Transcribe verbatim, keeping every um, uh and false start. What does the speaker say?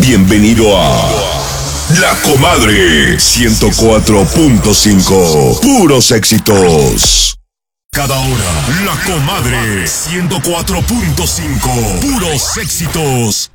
Bienvenido a La Comadre ciento cuatro punto cinco. Puros éxitos. Cada hora, La Comadre ciento cuatro punto cinco. Puros éxitos.